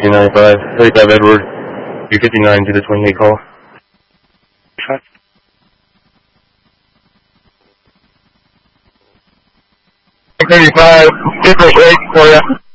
295, 35 Edward, 359 to the 28 call. 35, 8 for you.